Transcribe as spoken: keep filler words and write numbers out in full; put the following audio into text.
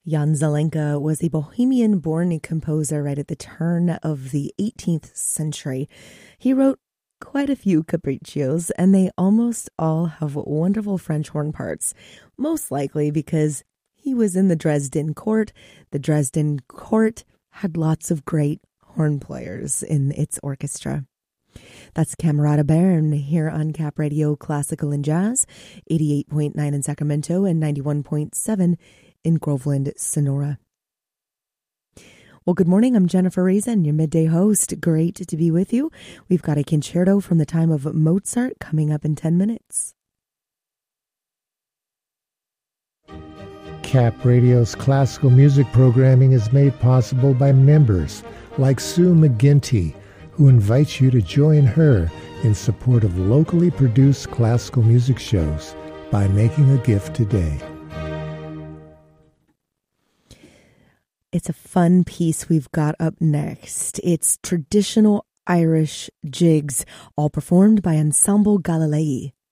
Jan Zelenka was a Bohemian-born composer right at the turn of the eighteenth century. He wrote quite a few capriccios, and they almost all have wonderful French horn parts, most likely because he was in the Dresden court. The Dresden court had lots of great horn players in its orchestra. That's Camerata Bern here on Cap Radio Classical and Jazz, eighty-eight point nine in Sacramento and ninety-one point seven in Groveland, Sonora. Well, good morning. I'm Jennifer Reason, your midday host. Great to be with you. We've got a concerto from the time of Mozart coming up in ten minutes. Cap Radio's classical music programming is made possible by members like Sue McGinty, who invites you to join her in support of locally produced classical music shows by making a gift today. It's a fun piece we've got up next. It's traditional Irish jigs, all performed by Ensemble Galilei.